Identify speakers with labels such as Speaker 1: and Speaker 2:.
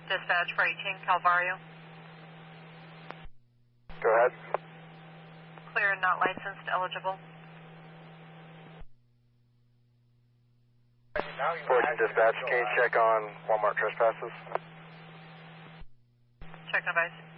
Speaker 1: Dispatch for 18 Calvario.
Speaker 2: Go ahead.
Speaker 1: Clear and not licensed, eligible.
Speaker 2: 14 Dispatch, can you check on Walmart trespasses?
Speaker 1: Check advice.